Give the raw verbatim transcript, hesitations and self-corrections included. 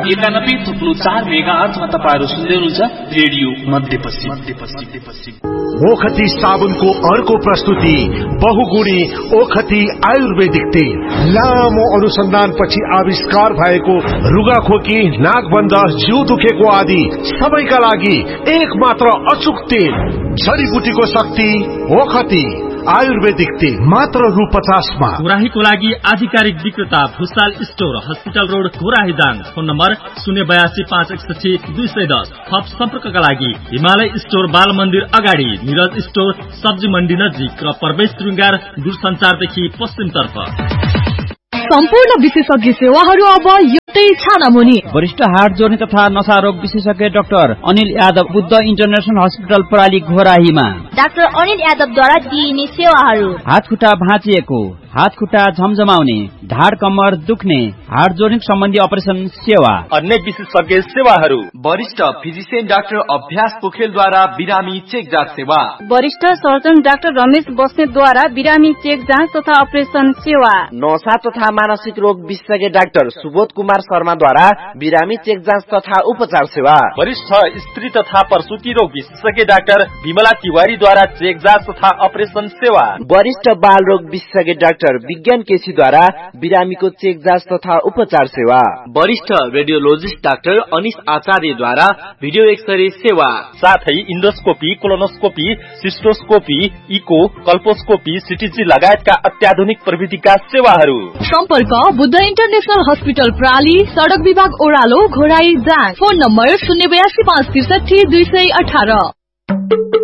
एकानब्बे थुप्रो चार मेगा अर्थमा तपाईँहरू सुन्दै हुनुहुन्छ रेडियो मध्यपश्चिम मध्यपश्चिम। ओखती साबुनको अर्को प्रस्तुति बहुगुणी ओखती आयुर्वेदिक तेल। लामो अनुसन्धान पछि आविष्कार भएको रुगाखोकी, नाकबन्ध, जिउ दुखेको आदि सबैका लागि एक मात्र अचुक तेल। जडीबुटीको शक्ति ओखती आयुर्वेदिक तेल मात्र रु पचासमा। घोराहीको लागि आधिकारिक विक्रेता Bhusal store, hospital road, Ghorahi Dang. Phone number शून्य बयासी पाँच एकसठी दुई सय दस। थप सम्पर्कका लागि हिमालय स्टोर, बाल मन्दिर अगाडि, निरज स्टोर, सब्जी मण्डी नजिक र प्रवेश श्रृंगार दूरसञ्चारदेखि पश्चिमतर्फ। सम्पूर्ण विशेषज्ञ सेवाहरू अब एउटै छानामुनि। वरिष्ठ हार्ट जोर्नी तथा नशा रोग विशेषज्ञ doctor Anil Yadav, Buddha international hospital प्रणाली घोराहीमा। डाक्टर अनिल यादवद्वारा दिइने सेवाहरू: हात खुट्टा भाँचिएको, हात खुट्टा झमझमाउने, ढाड कम्मर दुख्ने, हार्ट जोर्नी सम्बन्धी अपरेसन सेवा। अन्य विशेषज्ञ सेवाहरू: वरिष्ठ फिजिशियन डाक्टर अभ्यास पोखरेलद्वारा बिरामी चेक जाँच सेवा। वरिष्ठ सर्जन डाक्टर रमेश बस्नेतद्वारा बिरामी चेक जाँच तथा अपरेसन सेवा। नशा तथा मानसिक रोग विशेषज्ञ डाक्टर सुबोध कुमार शर्माद्वारा बिरामी चेक जाँच तथा उपचार सेवा। वरिष्ठ स्त्री तथा प्रसूति रोग विशेषज्ञ डाक्टर विमला तिवारीद्वारा चेक जाँच तथा अपरेसन सेवा। वरिष्ठ बाल रोग विशेषज्ञ डाक्टर विज्ञान केसीद्वारा बिरामीको चेक जाँच तथा उपचार सेवा। वरिष्ठ रेडियोलोजिस्ट डाक्टर अनिश आचार्यद्वारा भिडियो एक्सरे सेवा। साथै इन्डोस्कोपी, कोलोनोस्कोपी, सिस्टोस्कोपी, इको, कल्पोस्कोपी, सिटीजी लगायतका अत्याधुनिक प्रविधिका सेवाहरू। सम्पर्क बुद्ध इन्टरनेशनल हस्पिटल प्राली, सडक विभाग ओह्रालो, घोराही दाङ। फोन नम्बर शून्य बयासी पाँच त्रिसठी दुई सय अठार।